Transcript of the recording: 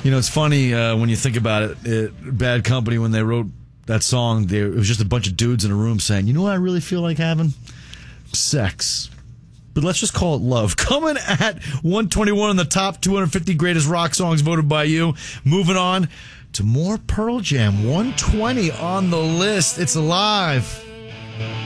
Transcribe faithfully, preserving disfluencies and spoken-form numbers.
You know, it's funny uh, when you think about it, it. Bad Company, when they wrote that song, they, it was just a bunch of dudes in a room saying, you know what I really feel like having? Sex. But let's just call it love. Coming at one twenty-one in the top two hundred fifty greatest rock songs voted by you. Moving on to more Pearl Jam. one twenty on the list. It's Alive.